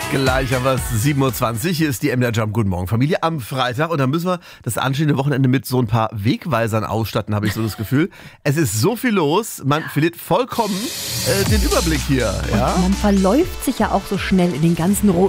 Gleich haben wir es 7.20 Uhr. Hier ist die MDR Jump. Guten Morgen, Familie, am Freitag. Und dann müssen wir das anstehende Wochenende mit so ein paar Wegweisern ausstatten, habe ich so das Gefühl. Es ist so viel los, man verliert vollkommen den Überblick hier. Ja? Man verläuft sich ja auch so schnell in den ganzen